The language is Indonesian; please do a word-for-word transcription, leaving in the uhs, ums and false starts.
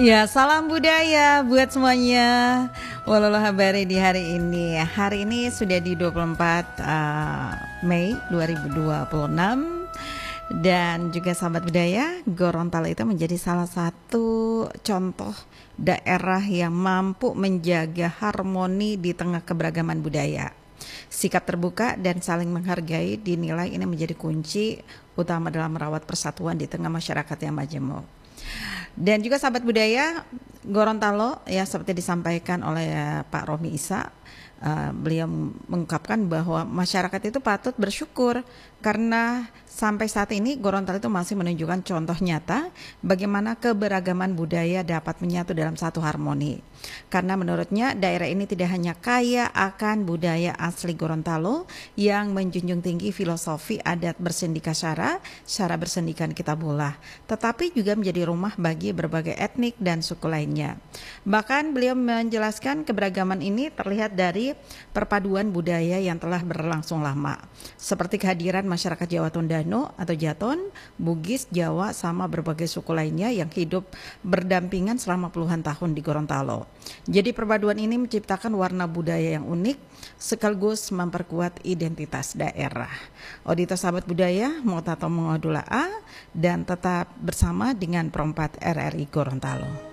Ya, salam budaya buat semuanya. Walau habari di hari ini. Hari ini sudah di dua puluh empat uh, Mei dua ribu dua puluh enam. Dan juga sahabat budaya, Gorontalo itu menjadi salah satu contoh daerah yang mampu menjaga harmoni di tengah keberagaman budaya. Sikap terbuka dan saling menghargai dinilai ini menjadi kunci utama dalam merawat persatuan di tengah masyarakat yang majemuk. Dan juga sahabat budaya, Gorontalo ya seperti disampaikan oleh Pak Romi Isa, uh, beliau mengungkapkan bahwa masyarakat itu patut bersyukur karena sampai saat ini Gorontalo itu masih menunjukkan contoh nyata bagaimana keberagaman budaya dapat menyatu dalam satu harmoni. Karena menurutnya daerah ini tidak hanya kaya akan budaya asli Gorontalo yang menjunjung tinggi filosofi adat bersendikasara, cara bersendikan Kitabulah, tetapi juga menjadi rumah bagi berbagai etnik dan suku lainnya. Bahkan beliau menjelaskan keberagaman ini terlihat dari perpaduan budaya yang telah berlangsung lama, seperti kehadiran masyarakat Jawa Tondano atau Jaton, Bugis, Jawa, sama berbagai suku lainnya yang hidup berdampingan selama puluhan tahun di Gorontalo. Jadi perpaduan ini menciptakan warna budaya yang unik sekaligus memperkuat identitas daerah. Audito sahabat budaya, Motato Mengodula A, dan tetap bersama dengan Perempat R R I Gorontalo.